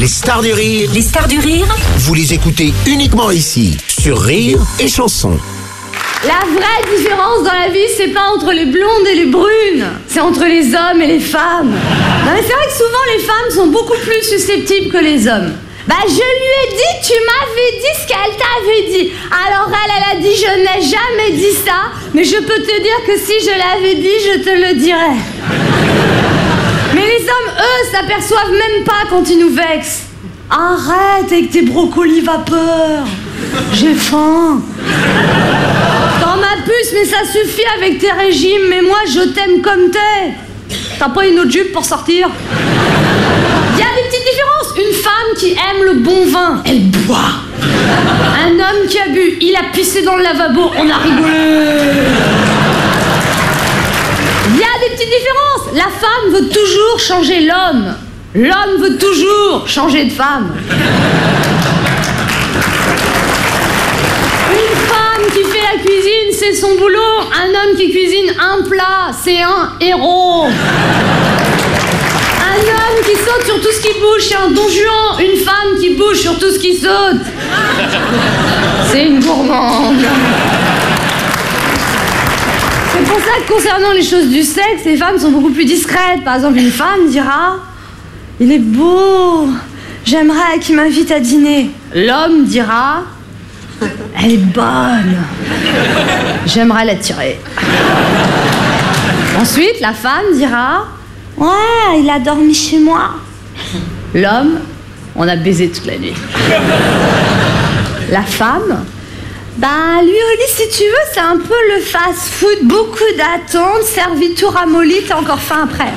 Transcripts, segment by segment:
Les stars du rire. Les stars du rire. Vous les écoutez uniquement ici, sur Rire et Chanson. La vraie différence dans la vie, c'est pas entre les blondes et les brunes, c'est entre les hommes et les femmes. Non mais c'est vrai que souvent les femmes sont beaucoup plus susceptibles que les hommes. Bah je lui ai dit, tu m'avais dit ce qu'elle t'avait dit. Alors elle a dit, je n'ai jamais dit ça, mais je peux te dire que si je l'avais dit, je te le dirais. Mais les hommes, eux, s'aperçoivent même pas quand ils nous vexent. Arrête avec tes brocolis vapeur. J'ai faim. T'en ma puce, mais ça suffit avec tes régimes. Mais moi, je t'aime comme t'es. T'as pas une autre jupe pour sortir? Il y a des petites différences. Une femme qui aime le bon vin, elle boit. Un homme qui a bu, il a pissé dans le lavabo, on a rigolé. Il y a des petites différences. La femme veut toujours changer l'homme. L'homme veut toujours changer de femme. Une femme qui fait la cuisine, c'est son boulot. Un homme qui cuisine un plat, c'est un héros. Un homme qui saute sur tout ce qui bouge, c'est un don Juan. Une femme qui bouge sur tout ce qui saute, c'est une gourmande. C'est pour ça que concernant les choses du sexe, les femmes sont beaucoup plus discrètes. Par exemple, une femme dira « Il est beau, j'aimerais qu'il m'invite à dîner ». L'homme dira « Elle est bonne, j'aimerais la tirer ». Ensuite, la femme dira « Ouais, il a dormi chez moi ». L'homme, on a baisé toute la nuit. La femme, bah, lui, si tu veux, c'est un peu le fast-food, beaucoup d'attentes, servi tout ramolli, t'as encore faim après.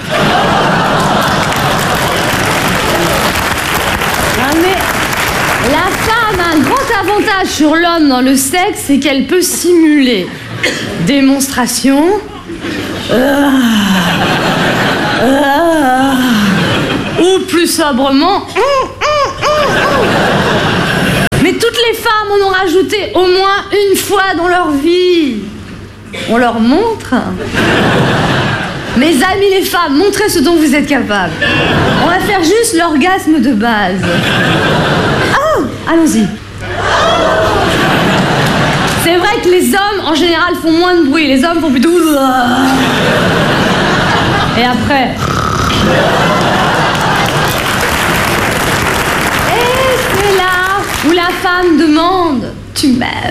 Non, mais la femme a un grand avantage sur l'homme dans le sexe, c'est qu'elle peut simuler démonstration, ou plus sobrement, mais toutes les femmes en ont rajouté au moins une fois dans leur vie. On leur montre. Mes amis les femmes, montrez ce dont vous êtes capables. On va faire juste l'orgasme de base. Oh, allons-y. C'est vrai que les hommes, en général, font moins de bruit. Les hommes font plutôt... Et après... Et c'est là où la femme demande « Tu m'aimes ?»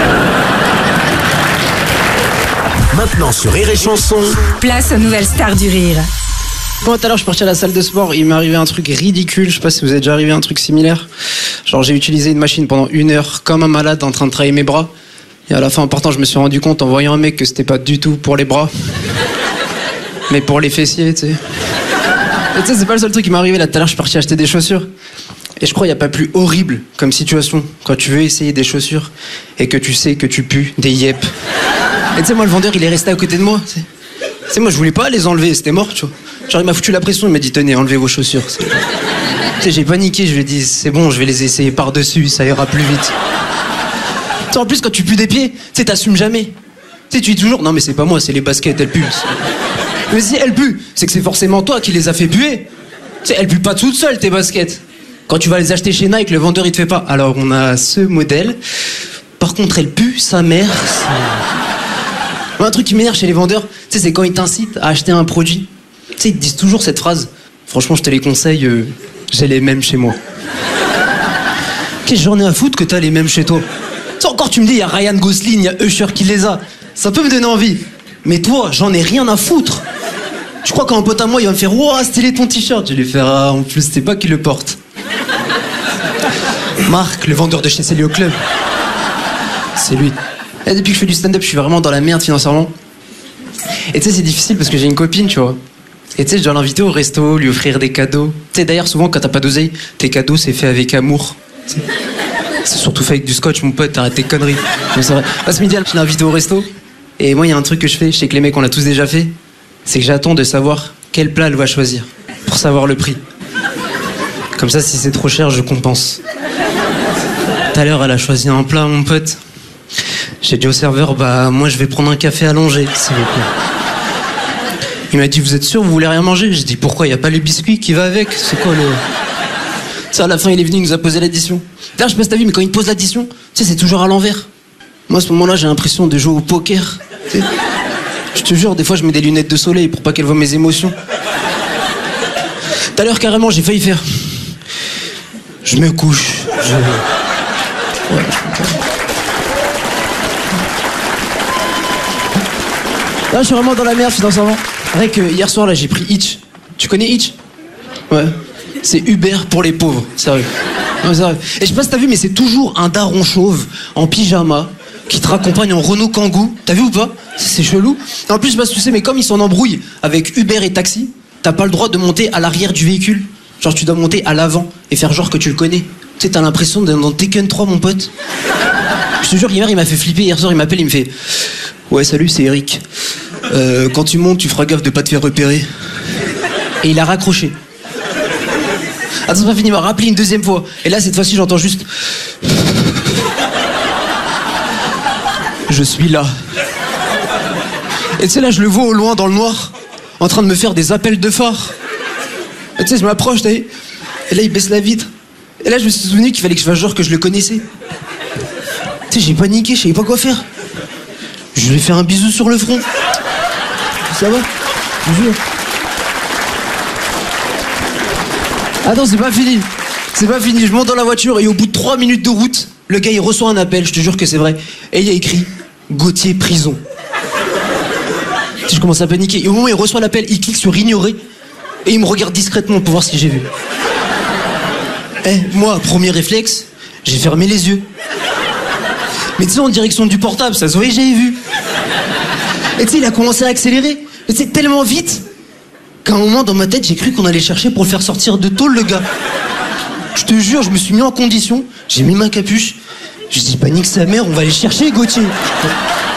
Maintenant sur Rire et Chanson. Place aux nouvelles stars du rire. Moi, tout à l'heure, je suis parti à la salle de sport. Il m'est arrivé un truc ridicule. Je sais pas si vous avez déjà arrivé un truc similaire. Genre, j'ai utilisé une machine pendant 1 heure comme un malade en train de travailler mes bras. Et à la fin, en partant, je me suis rendu compte en voyant un mec que c'était pas du tout pour les bras, mais pour les fessiers, tu sais. Et tu sais, c'est pas le seul truc qui m'est arrivé. Là, tout à l'heure, je suis parti acheter des chaussures. Et je crois qu'il n'y a pas plus horrible comme situation quand tu veux essayer des chaussures et que tu sais que tu pues des yep. Et tu sais, moi, le vendeur, il est resté à côté de moi. Tu sais, moi, je voulais pas les enlever, c'était mort, tu vois. Genre, il m'a foutu la pression, il m'a dit, tenez, enlevez vos chaussures. Tu sais, j'ai paniqué, je lui ai dit, c'est bon, je vais les essayer par-dessus, ça ira plus vite. Tu sais, en plus, quand tu pues des pieds, tu sais, t'assumes jamais. Tu sais, tu dis toujours, non, mais c'est pas moi, c'est les baskets, elles puent. Mais si elles puent, c'est que c'est forcément toi qui les as fait puer. Tu sais, elles puent pas toutes seules, tes baskets. Quand tu vas les acheter chez Nike, le vendeur, il te fait pas. Alors, on a ce modèle. Par contre, elle pue, sa mère. Un truc qui m'énerve chez les vendeurs, tu sais, c'est quand ils t'incitent à acheter un produit. Tu sais, ils te disent toujours cette phrase. Franchement, je te les conseille, j'ai les mêmes chez moi. Qu'est-ce que j'en ai à foutre que t'as les mêmes chez toi? Tu sais, encore, tu me dis, il y a Ryan Gosling, il y a Usher qui les a. Ça peut me donner envie. Mais toi, j'en ai rien à foutre. Tu crois qu'un pote à moi, il va me faire, ouah, stylé ton t-shirt. Je vais lui faire, ah, en plus, c'est pas qui le porte. Marc, le vendeur de chez Célio Club. C'est lui. Et depuis que je fais du stand-up, je suis vraiment dans la merde financièrement. Et tu sais, c'est difficile parce que j'ai une copine, tu vois. Et tu sais, je dois l'inviter au resto, lui offrir des cadeaux. Tu sais, d'ailleurs, souvent, quand t'as pas d'oseille, tes cadeaux, c'est fait avec amour. C'est surtout fait avec du scotch, mon pote, t'arrêtes tes conneries. Mais c'est vrai. Ce midi, je l'ai invité au resto. Et moi, il y a un truc que je fais, je sais que les mecs, on l'a tous déjà fait. C'est que j'attends de savoir quel plat elle va choisir. Pour savoir le prix. Comme ça, si c'est trop cher, je compense. Tout à l'heure, elle a choisi un plat, mon pote. J'ai dit au serveur, bah, moi, je vais prendre un café allongé, s'il vous plaît. Il m'a dit, vous êtes sûr, vous voulez rien manger? J'ai dit, pourquoi? Y a pas les biscuits qui va avec? C'est quoi le... Ça, à la fin, il est venu, il nous a posé l'addition. Là, je sais pas si t'as vu, mais quand il te pose l'addition, tu sais, c'est toujours à l'envers. Moi, à ce moment-là, j'ai l'impression de jouer au poker. Tu sais. Je te jure, des fois, je mets des lunettes de soleil pour pas qu'elle voie mes émotions. Tout à l'heure, carrément, j'ai failli faire. Je me couche. Ouais. Là, je suis vraiment dans la merde financièrement. Avec hier soir, là, j'ai pris Hitch. Tu connais Hitch? Ouais. C'est Uber pour les pauvres, sérieux. Non, sérieux. Et je sais pas si t'as vu, mais c'est toujours un daron chauve, en pyjama, qui te raccompagne en Renault Kangoo. T'as vu ou pas? C'est chelou. En plus, je sais pas si tu sais, mais comme ils sont en embrouille avec Uber et taxi, t'as pas le droit de monter à l'arrière du véhicule. Genre, tu dois monter à l'avant et faire genre que tu le connais. Tu sais, t'as l'impression d'être dans Tekken 3, mon pote. Je te jure, hier, il m'a fait flipper. Hier soir, il m'appelle, il me fait... Ouais, salut, c'est Eric. Quand tu montes, tu feras gaffe de pas te faire repérer. Et il a raccroché. Attends, c'est pas fini, il m'a rappelé une deuxième fois. Et là, cette fois-ci, j'entends juste... Je suis là. Et tu sais, là, je le vois au loin, dans le noir, en train de me faire des appels de phare. Et tu sais, je m'approche, t'as vu. Et là, il baisse la vitre. Et là, je me suis souvenu qu'il fallait que je fasse genre que je le connaissais. Tu sais, j'ai paniqué, je savais pas quoi faire. Je lui ai fait un bisou sur le front. Ça va? Je vous jure. Attends, c'est pas fini. C'est pas fini. Je monte dans la voiture et au bout de 3 minutes de route, le gars, il reçoit un appel, je te jure que c'est vrai. Et il y a écrit Gauthier prison. Je commence à paniquer. Et au moment où il reçoit l'appel, il clique sur ignorer. Et il me regarde discrètement pour voir ce que j'ai vu. Moi, premier réflexe, j'ai fermé les yeux. Mais tu sais, en direction du portable, ça se voyait, j'avais vu. Et tu sais, il a commencé à accélérer. Et tu sais, tellement vite qu'à un moment, dans ma tête, j'ai cru qu'on allait chercher pour le faire sortir de tôle, le gars. Je te jure, je me suis mis en condition, j'ai mis ma capuche. Je dis, panique sa mère, on va aller chercher Gauthier.